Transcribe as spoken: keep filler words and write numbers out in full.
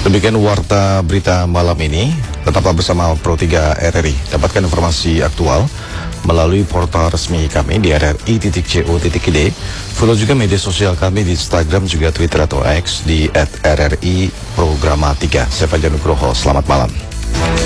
Demikian warta berita malam ini. Tetaplah bersama Pro tiga R R I. Dapatkan informasi aktual melalui portal resmi kami di r r i titik co titik i d. Follow juga media sosial kami di Instagram, juga Twitter atau X di at r r i programa tiga. Saya Fajar Nugroho, selamat malam.